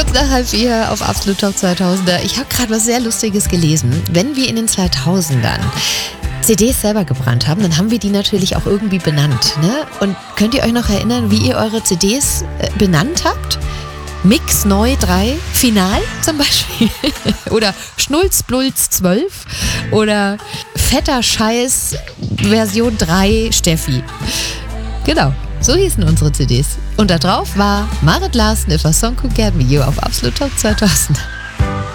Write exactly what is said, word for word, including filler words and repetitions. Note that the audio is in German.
Kurz nach halb vier auf Absolut Top zweitausender. Ich habe gerade was sehr Lustiges gelesen. Wenn wir in den zweitausendern C Ds selber gebrannt haben, dann haben wir die natürlich auch irgendwie benannt. Ne? Und könnt ihr euch noch erinnern, wie ihr eure C Ds äh, benannt habt? Mix Neu drei Final zum Beispiel. Oder Schnulz Blulz zwölf. Oder Fetter Scheiß Version drei Steffi. Genau, so hießen unsere C Ds. Und da drauf war Marit Larsen, If a Song Could Get Me You auf Absolut Top zweitausend.